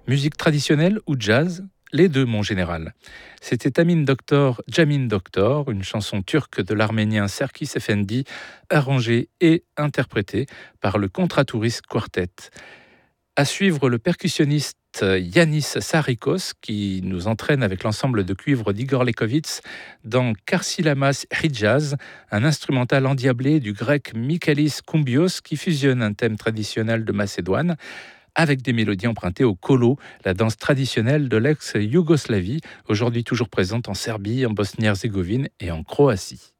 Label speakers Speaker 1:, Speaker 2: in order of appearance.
Speaker 1: Musique traditionnelle ou jazz? Les deux, mon général. C'était Jamin Doktor, une chanson turque de l'Arménien Serkis Efendi, arrangée et interprétée par le Contratourist Quartet. À suivre le percussionniste Yanis Sarikos qui nous entraîne avec l'ensemble de cuivre d'Igor Lekovitz dans Karsilamas Hijaz, un instrumental endiablé du grec Michalis Koumbios qui fusionne un thème traditionnel de Macédoine avec des mélodies empruntées au kolo, la danse traditionnelle de l'ex-Yougoslavie, aujourd'hui toujours présente en Serbie, en Bosnie-Herzégovine et en Croatie.